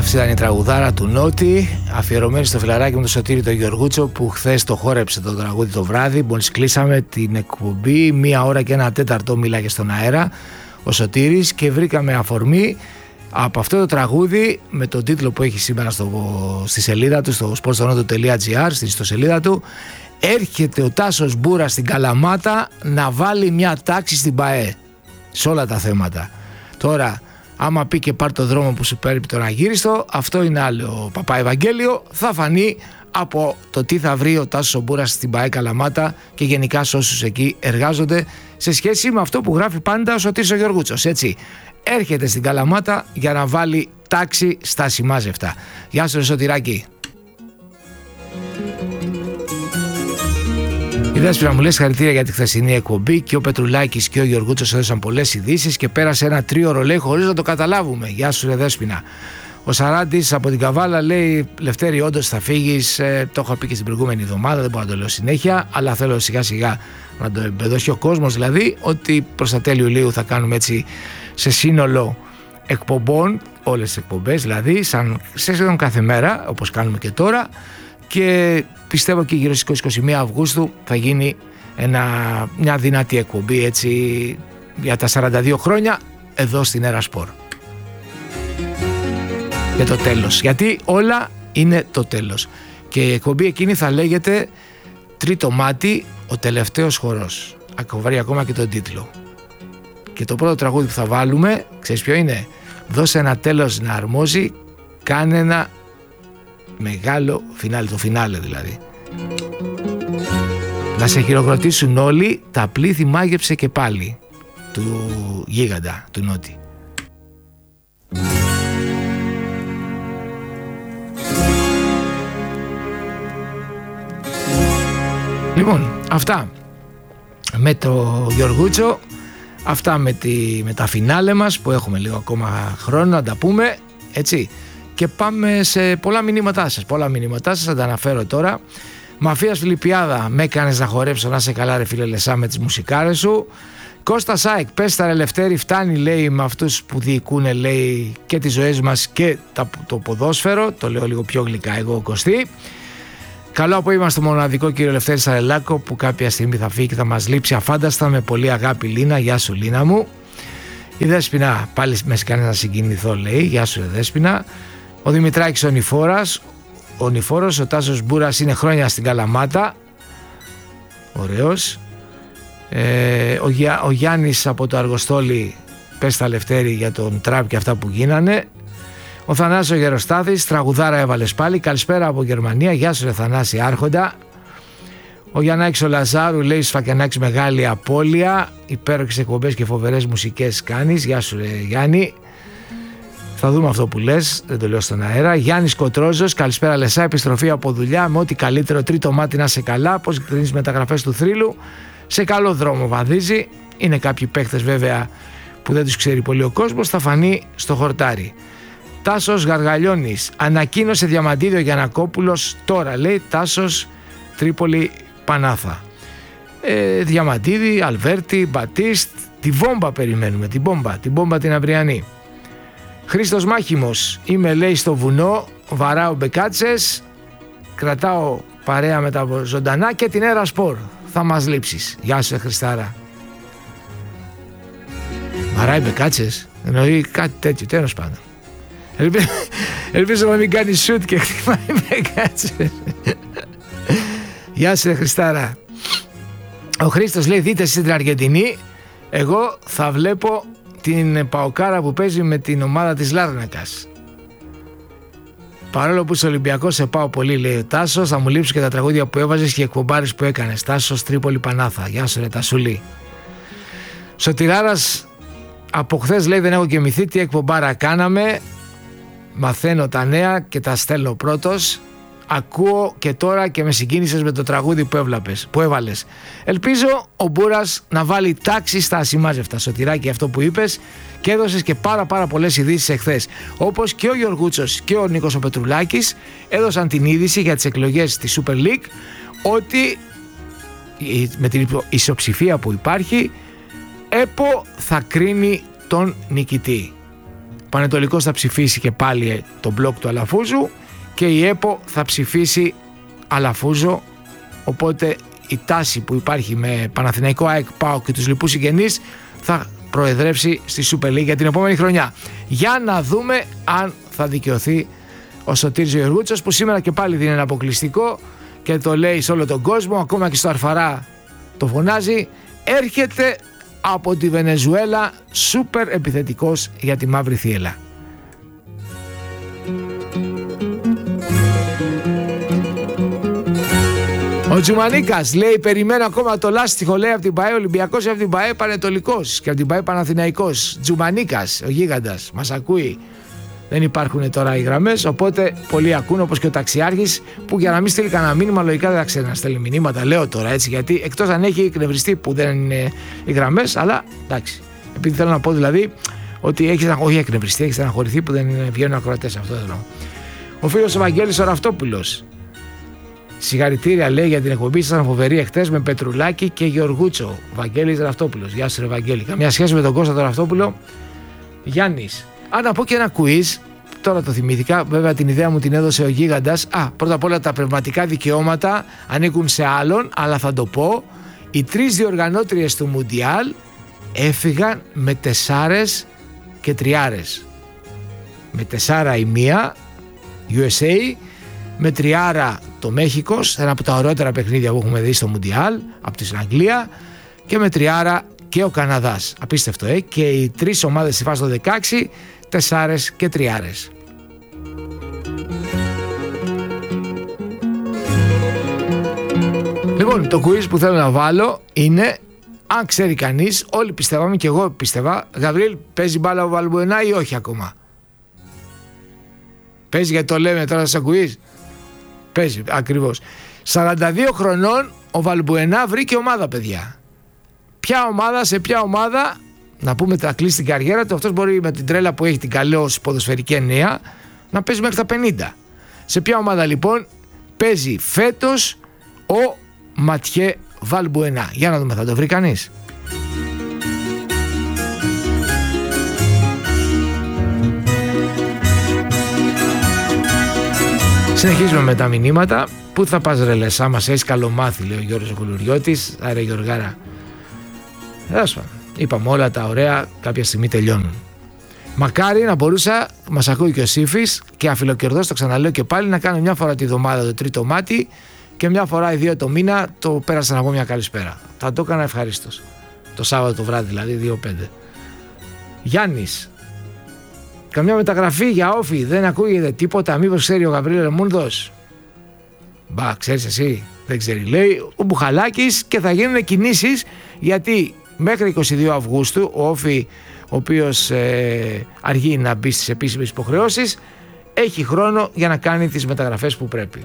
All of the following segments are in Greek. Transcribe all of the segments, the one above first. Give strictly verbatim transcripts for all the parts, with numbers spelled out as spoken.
Αυτή ήταν η τραγουδάρα του Νότι, αφιερωμένη στο φιλαράκι με τον Σωτήρη τον Γεωργούτσο, που χθες το χόρεψε το τραγούδι το βράδυ. Μόλις κλείσαμε την εκπομπή, μία ώρα και ένα τέταρτο μίλαγε στον αέρα ο Σωτήρης και βρήκαμε αφορμή από αυτό το τραγούδι με τον τίτλο που έχει σήμερα στο, στη σελίδα του, στο sportstonoto τελεία gr, στην ιστοσελίδα του. Έρχεται ο Τάσος Μπούρας στην Καλαμάτα να βάλει μια τάξη στην ΠΑΕ σε όλα τα θέματα. Τώρα, άμα πει και πάρει το δρόμο που σου παίρνει τον αγύριστο, αυτό είναι άλλο Παπά Ευαγγέλιο, θα φανεί από το τι θα βρει ο Τάσος Μπούρας στην ΠΑΕ Καλαμάτα και γενικά σε όσους εκεί εργάζονται, σε σχέση με αυτό που γράφει πάντα ο Σωτήρης ο Γεωργούτσος, έτσι. Έρχεται στην Καλαμάτα για να βάλει τάξη στα σημάζευτα. Γεια σου ρε Σωτηράκη. Η Δέσποινα μου λέει συγχαρητήρια για τη χθεσινή εκπομπή, και ο Πετρουλάκης και ο Γεωργούτσος έδωσαν πολλές ειδήσεις και πέρασε ένα τρίωρο, λέει, χωρίς να το καταλάβουμε. Γεια σου ρε Δέσποινα. Ο Σαράντης από την Καβάλα λέει: Λευτέρη, όντως θα φύγεις. Ε, το έχω πει και στην προηγούμενη εβδομάδα, δεν μπορώ να το λέω συνέχεια, αλλά θέλω σιγά σιγά να το εμπεδώσει ο κόσμος, δηλαδή ότι προς τα τέλη Ιουλίου θα κάνουμε έτσι σε σύνολο εκπομπών, όλες τις εκπομπές, δηλαδή σαν σε σχεδόν κάθε μέρα, όπως κάνουμε και τώρα, και πιστεύω και γύρω στις είκοσι με είκοσι μία Αυγούστου θα γίνει ένα, μια δυνατή εκπομπή έτσι για τα σαράντα δύο χρόνια εδώ στην Έρα Σπορ. Για το τέλος, γιατί όλα είναι το τέλος. Και η εκπομπή εκείνη θα λέγεται Τρίτο Μάτι, ο τελευταίος χορός. Ακοβάρει ακόμα και τον τίτλο. Και το πρώτο τραγούδι που θα βάλουμε, ξέρεις ποιο είναι? Δώσε ένα τέλος να αρμόζει, κάνε ένα μεγάλο φινάλε, το φινάλε δηλαδή. Να σε χειροκροτήσουν όλοι, τα πλήθη μάγεψε και πάλι, του γίγαντα, του Νότι. Λοιπόν, αυτά με το Γεωργούτσο, αυτά με, τη, με τα φινάλε μας που έχουμε λίγο ακόμα χρόνο να τα πούμε, έτσι. Και πάμε σε πολλά μηνύματά σας, πολλά μηνύματά σας, θα τα αναφέρω τώρα. Μαφίας Φιλιππιάδα, με έκανες να χορέψω, να σε καλά ρε φίλε Λεσά με τις μουσικάρες σου. Κώστα Σάικ, πες τα ρε Λευτέρη, φτάνει λέει με αυτούς που διοικούν λέει και τις ζωές μας και τα, το ποδόσφαιρο, το λέω λίγο πιο γλυκά εγώ ο Κωστή. Καλό απόγευμα στο μοναδικό κύριο Λευτέρη Σαρελάκο που κάποια στιγμή θα φύγει και θα μας λείψει αφάνταστα, με πολύ αγάπη Λίνα, γεια σου Λίνα μου. Η Δέσποινα, πάλι με κάνει να συγκινηθώ λέει, γεια σου ρε Δέσποινα. Ο Δημητράκης ο Νηφόρας, ο Νηφόρος, ο Τάσος Μπούρας είναι χρόνια στην Καλαμάτα, ωραίος. Ε, ο, Γιά, ο Γιάννης από το Αργοστόλι, πες τα Λευτέρη για τον τραπ και αυτά που γίνανε. Ο Θανάσης ο Γεροστάθης, τραγουδάρα έβαλες πάλι, καλησπέρα από Γερμανία, γεια σου ρε Θανάση Άρχοντα. Ο Γιαννάκης ο Λαζάρου λέει Σφακιανάκης μεγάλη απώλεια, υπέροχες εκπομπές και φοβερές μουσικές κάνεις, γεια σου ρε Γιάννη. Θα δούμε αυτό που λες, δεν το λέω στον αέρα. Γιάννης Κοτρόζος, καλησπέρα Λεσά, επιστροφή από δουλειά με ό,τι καλύτερο, τρίτο μάτι να σε καλά. Πώς κρίνεις μεταγραφές του θρύλου? Σε καλό δρόμο βαδίζει. Είναι κάποιοι παίχτες βέβαια που δεν τους ξέρει πολύ ο κόσμος, θα φανεί στο χορτάρι. Τάσος Γαργαλιώνης, ανακοίνωσε Διαμαντίδιο Γιαννακόπουλος τώρα, λέει Τάσος Τρίπολη Πανάθα. Ε, Διαμαντίδη, Αλβέρτη, Μπατίστ, τη βόμβα περιμένουμε, την μπόμπα, την μπόμπα την αυριανή. Χρήστος Μάχημος, είμαι λέει στο βουνό, βαράω μπεκάτσες, κρατάω παρέα με τα ζωντανά και την Έρα Σπορ. Θα μας λείψεις. Γεια σου Χριστάρα. Βαράει μπεκάτσες, εννοεί κάτι τέτοιο, τέλος πάντων. Ελπίζω, ελπίζω να μην κάνει σουτ και χτυπάει μπεκάτσες. Γεια σου Χριστάρα. Ο Χρήστος λέει δείτε εσείς την Αργεντινή, εγώ θα βλέπω την Παοκάρα που παίζει με την ομάδα της Λάρνακας. Παρόλο που στο Ολυμπιακό σε πάω πολύ, λέει ο Τάσος, θα μου λείψουν και τα τραγούδια που έβαζες και οι εκπομπάρεις που έκανες. Τάσος Τρίπολη Πανάθα. Γεια σου ρε Τασούλη. Σωτηράρας από χθες λέει δεν έχω κοιμηθεί, τι εκπομπάρα κάναμε. Μαθαίνω τα νέα και τα στέλνω πρώτος. Ακούω και τώρα και με συγκίνησες με το τραγούδι που, έβλαπες, που έβαλες. Ελπίζω ο Μπούρας να βάλει τάξη στα ασημάζευτα. Σωτηράκι, αυτό που είπες, και έδωσες και πάρα πάρα πολλές ειδήσεις εχθές. Όπως και ο Γεωργούτσος και ο Νίκος ο Πετρουλάκης έδωσαν την είδηση για τις εκλογές στη Super League ότι με την ισοψηφία που υπάρχει ΕΠΟ θα κρίνει τον νικητή. Πανετολικός θα ψηφίσει και πάλι το μπλοκ του Αλαφούζου και η ΕΠΟ θα ψηφίσει Αλαφούζο, οπότε η τάση που υπάρχει με Παναθηναϊκό, ΑΕΚ, ΠΑΟΚ και τους λοιπούς συγγενείς θα προεδρεύσει στη Super League για την επόμενη χρονιά. Για να δούμε αν θα δικαιωθεί ο Σωτήρης Γεωργούτσος, που σήμερα και πάλι δίνει ένα αποκλειστικό και το λέει σε όλο τον κόσμο, ακόμα και στο Αρφαρά το φωνάζει, έρχεται από τη Βενεζουέλα σούπερ επιθετικός για τη Μαύρη Θύελλα. Ο Τζουμανίκας λέει: περιμένω ακόμα το λάστιχο, λέει, από την ΠΑΕ Ολυμπιακός και από την ΠΑΕ Πανετολικός και από την ΠΑΕ Παναθηναϊκός. Τζουμανίκας, ο γίγαντας, μας ακούει. Δεν υπάρχουν τώρα οι γραμμές, οπότε πολλοί ακούν, όπως και ο ταξιάρχης, που για να μην στείλει κανένα μήνυμα, λογικά δεν θα ξέρει να στέλνει μηνύματα. Λέω τώρα έτσι, γιατί εκτός αν έχει εκνευριστεί που δεν είναι οι γραμμές, αλλά εντάξει. Επειδή θέλω να πω δηλαδή ότι έχει όχι εκνευριστεί, έχει στεναχωρηθεί που δεν βγαίνουν ακροατές. Αυτό εννοώ. Ο φίλος ο Βαγγέλης ο Ραυτόπουλος. Συγχαρητήρια, λέει, για την εκπομπή σας, φοβερή εχθές με Πετρουλάκη και Γεωργούτσο. Βαγγέλης Ραυτόπουλος. Γεια σου, ρε Βαγγέλη. Καμιά σχέση με τον Κώστα τον Ραυτόπουλο. Γιάννης. Αν να πω και ένα quiz, τώρα το θυμήθηκα, βέβαια την ιδέα μου την έδωσε ο γίγαντας. Α, πρώτα απ' όλα τα πνευματικά δικαιώματα ανήκουν σε άλλον, αλλά θα το πω. Οι τρεις διοργανώτριες του Μουντιάλ έφυγαν με τεσσάρες και τριάρες. Με τεσσάρα η μία, γιου ες έι, με τριάρα το Μέχικος, ένα από τα ωραιότερα παιχνίδια που έχουμε δει στο Μουντιάλ, από την Αγγλία, και με τριάρα και ο Καναδάς. Απίστευτο, ε! Και οι τρεις ομάδες στη φάση των δεκαέξι, τεσσάρες και τριάρες. Λοιπόν, το quiz που θέλω να βάλω είναι, αν ξέρει κανείς, όλοι πιστεύαμε και εγώ πίστευα, Γαβριέλ, παίζει μπάλα ο Βαλμπουενά ή όχι ακόμα? Παίζει, γιατί το λέμε τώρα στο quiz? Παίζει, ακριβώς. σαράντα δύο χρονών ο Βαλμπουενά βρήκε ομάδα, παιδιά. Ποια ομάδα, σε ποια ομάδα, να πούμε, θα κλείσει την καριέρα του. Αυτός μπορεί με την τρέλα που έχει, την καλή ως ποδοσφαιρική εννέα, να παίζει μέχρι τα πενήντα. Σε ποια ομάδα λοιπόν παίζει φέτος ο Ματιέ Βαλμπουενά? Για να δούμε, θα το βρει κανείς? Συνεχίζουμε με τα μηνύματα. Πού θα πας, ρε Λεσά, μας έχεις καλομάθει, λέει ο Γιώργος Κουλουριώτης. Άρα Γιωργάρα, Έσπα. Είπαμε όλα τα ωραία, κάποια στιγμή τελειώνουν. Μακάρι να μπορούσα, μας ακούει και ο Σύφης, και αφιλοκερδός, το ξαναλέω και πάλι, να κάνω μια φορά τη βδομάδα το τρίτο μάτι και μια φορά ή δύο το μήνα το πέρασα να πω μια καλησπέρα. Θα το έκανα ευχαρίστως. Το Σάββατο το βράδυ, δηλαδή δύο πέντε. Γιάννης. Καμιά μεταγραφή για όφι, δεν ακούγεται τίποτα? Μήπως ξέρει ο Γαβρίλ Μούνδος? Μπα, ξέρεις εσύ? Δεν ξέρει, λέει ο Μπουχαλάκης, και θα γίνουν κινήσεις, γιατί μέχρι είκοσι δύο Αυγούστου ο όφι, ο οποίος ε, αργεί να μπει στις επίσημες υποχρεώσεις, έχει χρόνο για να κάνει τις μεταγραφές που πρέπει.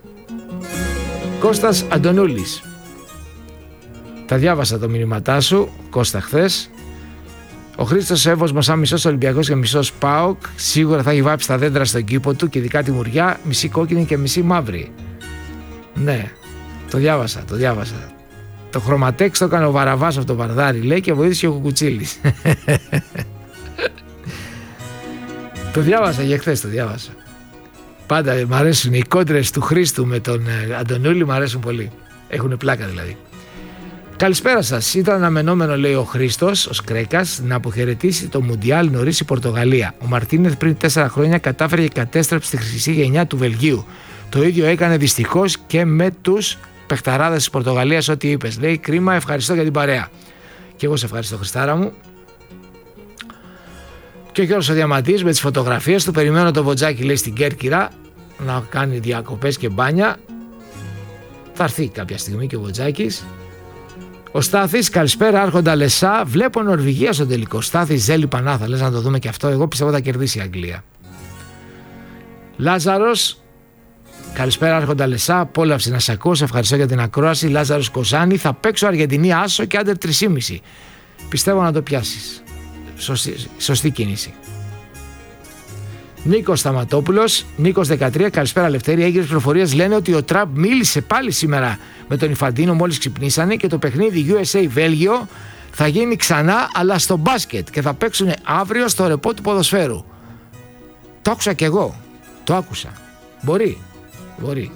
Κώστας Αντωνούλης. Τα διάβασα το μηνύματά σου, Κώστα, χθες. Ο Χρήστος Εύωσμα, σαν μισός Ολυμπιακός και μισός ΠΑΟΚ, σίγουρα θα έχει βάψει τα δέντρα στον κήπο του, και ειδικά τη μουριά, μισή κόκκινη και μισή μαύρη. Ναι, το διάβασα, το διάβασα. Το χρωματέξ το έκανε ο Βαραβάς από το Βαρδάρι, λέει, και βοήθησε ο Κουκουτσίλης. Το διάβασα για χθες, το διάβασα. Πάντα μ' αρέσουν οι κόντρες του Χρήστου με τον Αντωνούλη, μ' αρέσουν πολύ. Έχουν πλάκα δηλαδή. Καλησπέρα σας. Ήταν αναμενόμενο, λέει ο Χρήστος, ο Σκρέκας, να αποχαιρετήσει το Μουντιάλ νωρίς η Πορτογαλία. Ο Μαρτίνεθ πριν τέσσερα χρόνια κατάφερε και κατέστρεψε τη χρυσή γενιά του Βελγίου. Το ίδιο έκανε δυστυχώς και με τους παιχταράδες της Πορτογαλίας, ό,τι είπες. Λέει, κρίμα, ευχαριστώ για την παρέα. Και εγώ σε ευχαριστώ, Χριστάρα μου. Και ο Γιώργος ο Διαμαντής με τις φωτογραφίες του. Περιμένω το Βοτζάκι, λέει, στην Κέρκυρα να κάνει διακοπές και μπάνια. Θα έρθει κάποια στιγμή και ο Βοτζάκης. Ο Στάθης, καλησπέρα, Άρχοντα Λεσά. Βλέπω Νορβηγία στο τελικό. Στάθης, Ζέλη Πανάθα. Λες να το δούμε και αυτό? Εγώ πιστεύω θα κερδίσει η Αγγλία. Λάζαρος, καλησπέρα, Άρχοντα Λεσά. Απόλαυση να σε ακούω. Σε ευχαριστώ για την ακρόαση. Λάζαρος Κοζάνη. Θα παίξω Αργεντινή άσο και άντερ τρία κόμμα πέντε. Πιστεύω να το πιάσεις. Σωστή, σωστή κίνηση. Νίκος Σταματόπουλος, Νίκος δεκατρία, καλησπέρα Λευτέρη. Έγκυρες πληροφορίες λένε ότι ο Τραμπ μίλησε πάλι σήμερα με τον Ιφαντίνο μόλις ξυπνήσανε, και το παιχνίδι γιου ες έι Βέλγιο θα γίνει ξανά, αλλά στο μπάσκετ, και θα παίξουν αύριο στο ρεπό του ποδοσφαίρου. Το άκουσα κι εγώ. Το άκουσα. Μπορεί. Μπορεί.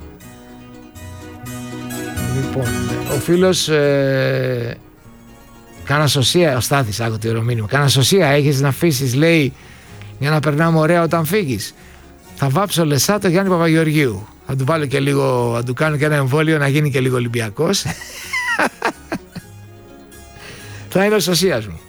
Λοιπόν, ο φίλος ε, κάνα σωσία, ο Στάθης, άκου το μήνυμα. Κάνα σωσία έχεις να αφήσεις, λέει, για να περνάμε ωραία όταν φύγεις? Θα βάψω λεσά το Γιάννη Παπαγεωργίου. Θα του βάλω και λίγο, θα του κάνω και ένα εμβόλιο να γίνει και λίγο Ολυμπιακός. Θα είναι ο σωσίας μου.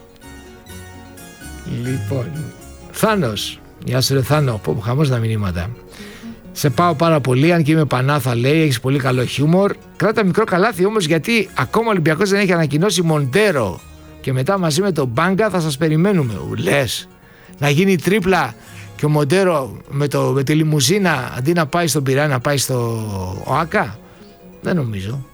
Λοιπόν, Θάνος. Γεια σου ρε Θάνο, πω χαμός τα μηνύματα. Σε πάω πάρα πολύ, αν και είμαι πανάθα, λέει, έχεις πολύ καλό χιούμορ. Κράτα μικρό καλάθι όμως, γιατί ακόμα ο Ολυμπιακός δεν έχει ανακοινώσει Μοντέρο. Και μετά μαζί με τον Μπάγκα θα σας περιμένουμε. Λες, να γίνει τρίπλα και ο Μοντέρο με, το, με τη λιμουζίνα, αντί να πάει στον Πειραιά, να πάει στο ΟΑΚΑ? Δεν νομίζω.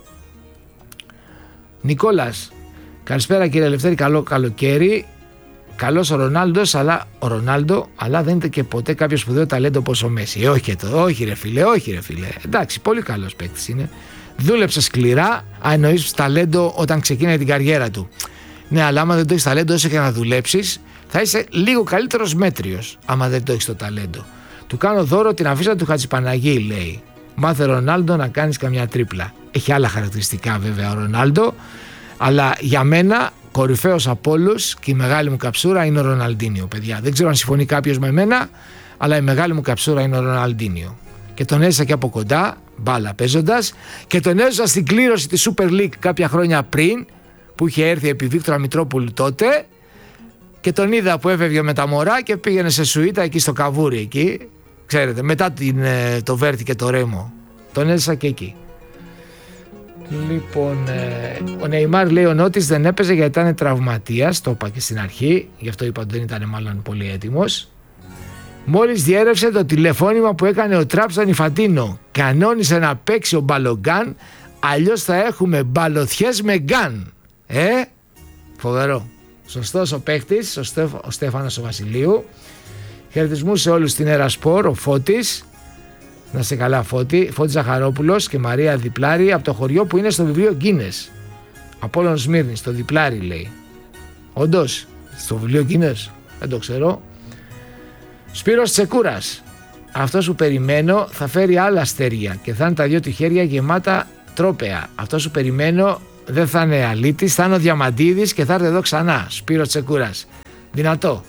Νικόλας, καλησπέρα κύριε Ελευθέρη, καλό καλοκαίρι. Καλός ο Ρονάλντος, αλλά ο Ρονάλντο, αλλά δεν είναι και ποτέ κάποιο σπουδαίο ταλέντο όπως ο Μέση. Ε, όχι και το, όχι ρε φίλε, όχι ρε φίλε. Εντάξει, πολύ καλός παίκτης είναι. Δούλεψε σκληρά, αν εννοείς ταλέντο όταν ξεκίνησε την καριέρα του. Ναι, αλλά άμα δεν το έχεις ταλέντο, όσο και να δουλέψεις, θα είσαι λίγο καλύτερος μέτριος, άμα δεν το έχεις το ταλέντο. Του κάνω δώρο την αφίσα του Χατζηπαναγή, λέει. Μάθε Ρονάλντο να κάνεις καμιά τρίπλα. Έχει άλλα χαρακτηριστικά βέβαια ο Ρονάλντο, αλλά για μένα κορυφαίος από όλους και η μεγάλη μου καψούρα είναι ο Ροναλντίνιο, παιδιά. Δεν ξέρω αν συμφωνεί κάποιος με μένα, αλλά η μεγάλη μου καψούρα είναι ο Ροναλντίνιο. Και τον έζησα και από κοντά, μπάλα παίζοντας, και τον έζησα στην κλήρωση της Super League κάποια χρόνια πριν, που είχε έρθει επί Βίκτορα Μητρόπουλου τότε, και τον είδα που έφευγε με τα μωρά και πήγαινε σε σουίτα εκεί στο Καβούρι, εκεί, ξέρετε, μετά την, το Βέρτι και το Ρέμο. Τον έζησα και εκεί. Λοιπόν, ε, ο Νεϊμάρ, λέει, ο Νότης δεν έπαιζε γιατί ήταν τραυματίας, το είπα και στην αρχή, γι' αυτό είπα ότι δεν ήταν μάλλον πολύ έτοιμος. Μόλις διέρευσε το τηλεφώνημα που έκανε ο Τραπ στον Ιφαντίνο. Κανόνισε να παίξει ο Μπαλογκάν, αλλιώς θα έχουμε μπαλωθιές με γκάν. Ε, φοβερό. Σωστός ο παίχτης, ο, Στέφ, ο Στέφανος ο Βασιλείου. Χαιρετισμούς σε όλους στην Ερασπορ, ο Φώτης. Να σε καλά Φώτη, Φώτης Ζαχαρόπουλος και Μαρία Διπλάρη από το χωριό που είναι στο βιβλίο Γκίνες. Απόλλων Σμύρνης, στο Διπλάρη λέει. Όντως, στο βιβλίο Γκίνες, δεν το ξέρω. Σπύρος Τσεκούρας, αυτός που περιμένω θα φέρει άλλα αστέρια και θα είναι τα δυο του χέρια γεμάτα τρόπεα. Αυτός που περιμένω δεν θα είναι αλήτης, θα είναι ο Διαμαντίδης και θα έρθει εδώ ξανά. Σπύρος Τσεκούρας, δυνατό.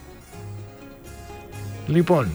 Λοιπόν,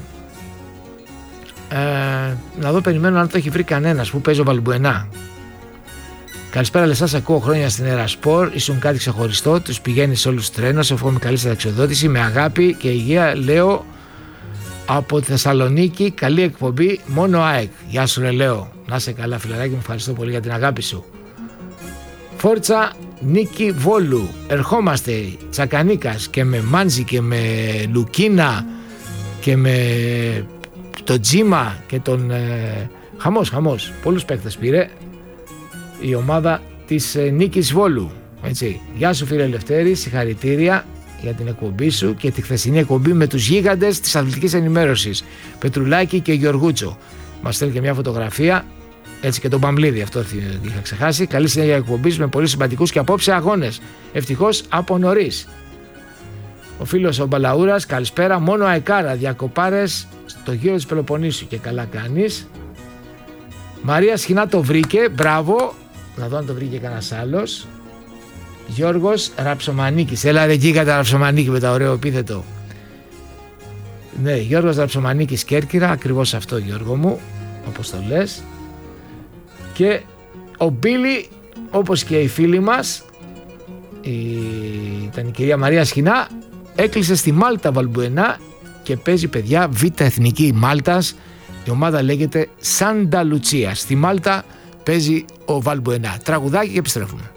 Ε, να δω, περιμένω αν το έχει βρει κανένας που παίζει ο Βαλμπουενά. Καλησπέρα, λε, σας ακούω χρόνια στην Ερασπορ. Ήσουν κάτι ξεχωριστό. Τους πηγαίνει σε όλους τους τρένους. Εύχομαι καλή συνταξιοδότηση. Με αγάπη και υγεία, λέω από τη Θεσσαλονίκη. Καλή εκπομπή. Μόνο ΑΕΚ. Γεια σου, ρε, λέω. Να σε καλά, φιλαράκι μου. Ευχαριστώ πολύ για την αγάπη σου. Φόρτσα Νίκη Βόλου. Ερχόμαστε Τσακανίκας και με Μάντζη και με Λουκίνα και με το Τζίμα και τον ε, χαμός, χαμός, πολλούς παίκτες πήρε η ομάδα της ε, Νίκης Βόλου, έτσι. Γεια σου φίλε Λευτέρη, συγχαρητήρια για την εκπομπή σου και τη χθεσινή εκπομπή με τους γίγαντες της αθλητικής ενημέρωσης, Πετρουλάκη και Γεωργούτσο. Μας στέλνει και μια φωτογραφία, έτσι, και τον Παμλίδη, αυτό είχα ξεχάσει. Καλή συνέχεια εκπομπής με πολύ συμπατικούς και απόψε αγώνες, ευτυχώς από νωρίς. Ο φίλος ο Μπαλαούρας, καλησπέρα, μόνο αεκάρα, διακοπάρες στο γύρο της Πελοποννήσου και καλά κάνεις. Μαρία Σχοινά το βρήκε, μπράβο, να δω αν το βρήκε κανένας άλλος. Γιώργος Ραψομανίκης, έλα ρε γίγαντα Ραψομανίκη με τα ωραίο επίθετο. Ναι, Γιώργος Ραψομανίκης Κέρκυρα, ακριβώς αυτό Γιώργο μου, όπως το λες. Και ο Μπίλι, όπως και οι φίλοι μας, η... ήταν η κυρία Μαρία Σχοινά, έκλεισε στη Μάλτα Βαλμπουενά και παίζει, παιδιά, Β' Εθνική Μάλτας. Η ομάδα λέγεται Σάντα Λουτσία. Στη Μάλτα παίζει ο Βαλμπουενά. Τραγουδάκι και επιστρέφουμε.